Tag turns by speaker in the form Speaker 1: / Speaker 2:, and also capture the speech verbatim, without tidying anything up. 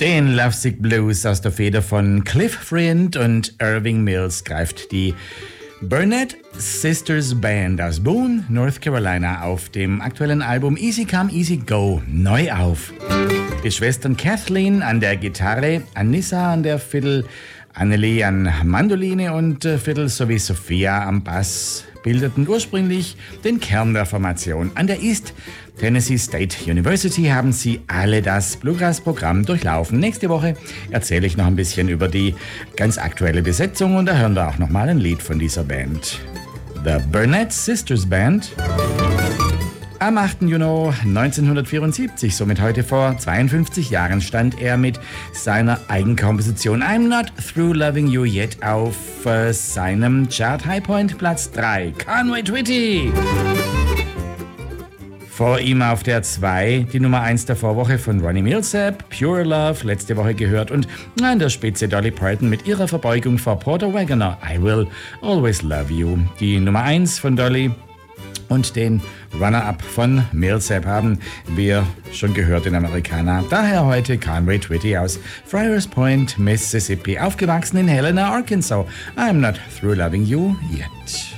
Speaker 1: Den Lovesick Blues aus der Feder von Cliff Friend und Irving Mills greift die Burnett Sisters Band aus Boone, North Carolina auf dem aktuellen Album Easy Come Easy Go neu auf. Die Schwestern Kathleen an der Gitarre, Anissa an der Fiddle, Annelie an Mandoline und Fiddle sowie Sophia am Bass bildeten ursprünglich den Kern der Formation. An der East Tennessee State University haben sie alle das Bluegrass-Programm durchlaufen. Nächste Woche erzähle ich noch ein bisschen über die ganz aktuelle Besetzung und da hören wir auch noch mal ein Lied von dieser Band. The Burnett Sisters Band. Am achten Juni neunzehnhundertvierundsiebzig, somit heute vor zweiundfünfzig Jahren, stand er mit seiner Eigenkomposition I'm Not Through Loving You Yet auf äh, seinem Chart Highpoint Platz drei. Conway Twitty! Vor ihm auf der zwei die Nummer eins der Vorwoche von Ronnie Milsap, Pure Love, letzte Woche gehört, und an der Spitze Dolly Parton mit ihrer Verbeugung vor Porter Wagoner, I Will Always Love You. Die Nummer eins von Dolly und den Runner-Up von Milsap haben wir schon gehört in Americana. Daher heute Conway Twitty aus Friars Point, Mississippi, aufgewachsen in Helena, Arkansas. I'm Not Through Loving You Yet.